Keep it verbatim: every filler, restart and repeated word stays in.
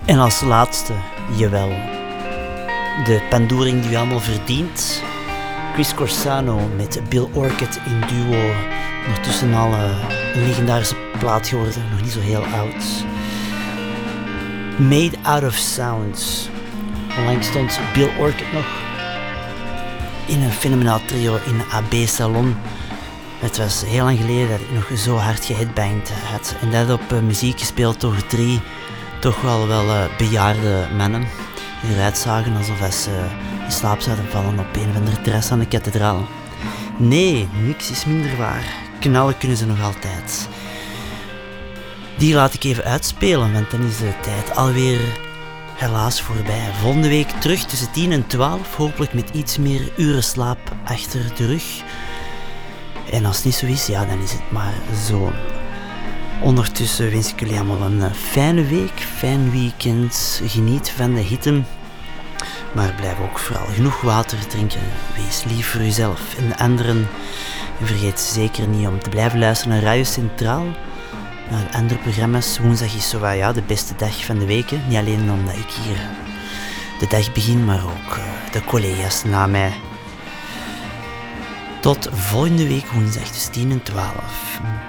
En als laatste, jawel, de pandoering die u allemaal verdient. Chris Corsano met Bill Orchid in duo. Ondertussen al uh, een legendarische plaat geworden, nog niet zo heel oud. Made Out of Sounds. Onlangs stond Bill Orchid nog in een fenomenaal trio in de A B Salon. Het was heel lang geleden dat ik nog zo hard geheadbanged had. En dat op uh, muziek gespeeld door drie toch wel wel uh, bejaarde mannen. Die eruit zagen alsof ze uh, in slaap zouden vallen op een of andere terras aan de kathedraal. Nee, niks is minder waar. Knallen kunnen ze nog altijd. Die laat ik even uitspelen, want dan is de tijd alweer helaas voorbij. Volgende week terug tussen tien en twaalf, hopelijk met iets meer uren slaap achter de rug. En als het niet zo is, ja, dan is het maar zo. Ondertussen wens ik jullie allemaal een fijne week, fijn weekend. Geniet van de hitte. Maar blijf ook vooral genoeg water drinken. Wees lief voor uzelf en de anderen. En vergeet zeker niet om te blijven luisteren naar Radio Centraal. Naar de andere programma's. Woensdag is zo wat, ja, de beste dag van de week. Niet alleen omdat ik hier de dag begin, maar ook uh, de collega's na mij. Tot volgende week woensdag tussen tien en twaalf.